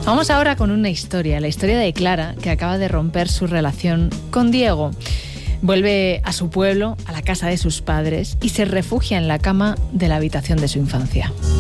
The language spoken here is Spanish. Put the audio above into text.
Vamos ahora con una historia, la historia de Clara, que acaba de romper su relación con Diego. Vuelve a su pueblo, a la casa de sus padres, y se refugia en la cama de la habitación de su infancia.